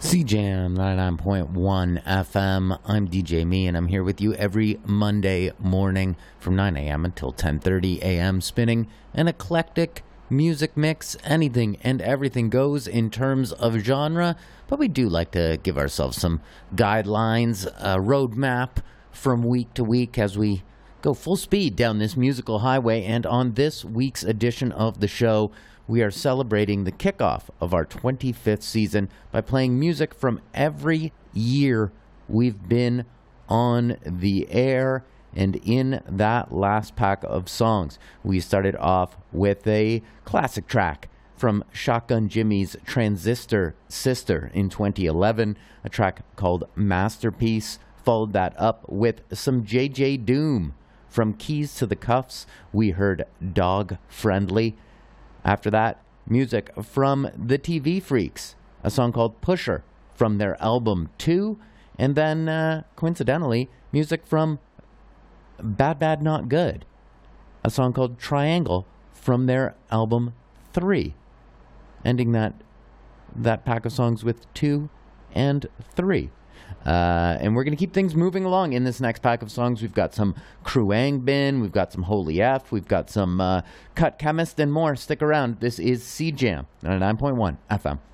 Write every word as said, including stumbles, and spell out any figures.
C Jam ninety-nine point one F M. I'm D J Me, and I'm here with you every Monday morning from nine a.m. until ten thirty a.m. spinning an eclectic music mix. Anything and everything goes in terms of genre, but we do like to give ourselves some guidelines, a roadmap from week to week as we go full speed down this musical highway. And on this week's edition of the show, we are celebrating the kickoff of our twenty-fifth season by playing music from every year we've been on the air. And in that last pack of songs, we started off with a classic track from Shotgun Jimmy's Transistor Sister in twenty eleven, a track called Masterpiece. Followed that up with some J J Doom. From Keys to the Cuffs, we heard Dog Friendly. After that, music from the T V Freaks, a song called Pusher from their album two. And then, uh, coincidentally, music from Bad Bad Not Good, a song called Triangle from their album three. Ending that, that pack of songs with two and three. Uh, and we're going to keep things moving along in this next pack of songs. We've got some Kruang Bin, we've got some Holy F, we've got some uh, Cut Chemist and more. Stick around. This is C Jam ninety-nine point one F M.